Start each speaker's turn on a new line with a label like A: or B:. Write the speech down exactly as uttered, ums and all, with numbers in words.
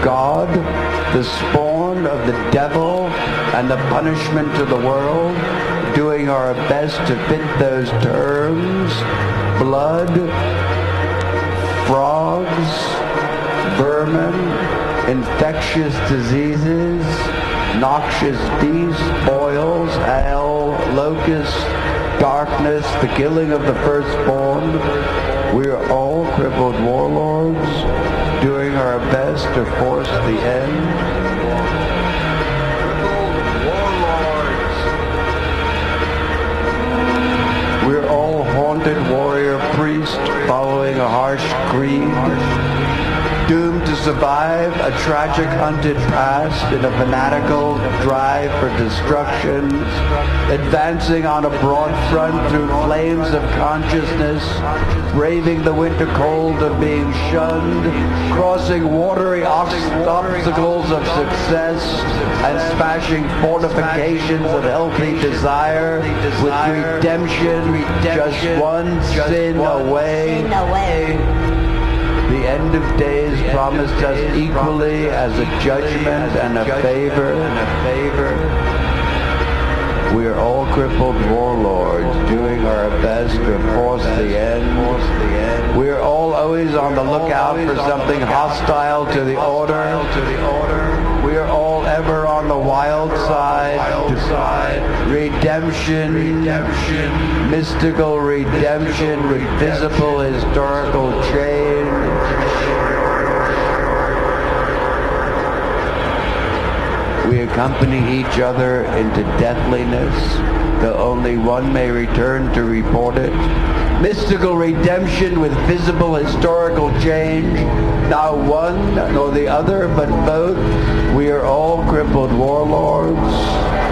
A: God, the spawn of the devil, and the punishment of the world, doing our best to fit those terms: blood, frogs, vermin, infectious diseases, noxious beasts, boils, hail, locusts, darkness, the killing of the firstborn. We are all crippled warlords, doing our best to force the end. We're all haunted warrior priests following a harsh creed, doomed to survive a tragic hunted past in a fanatical drive for destruction, advancing on a broad front through flames of consciousness, braving the winter cold of being shunned, crossing watery obstacles of success, and smashing fortifications of healthy desire with redemption just one sin away. The end of days promised us equally as a judgment and a favor. We are all crippled warlords, doing our best to force the end. We are all always on the lookout for something hostile to the order. We are all ever on the wild side. Redemption, mystical redemption with visible historical change. We accompany each other into deathliness, though only one may return to report it. Mystical redemption with visible historical change. Not one nor the other, but both. We are all crippled warlords.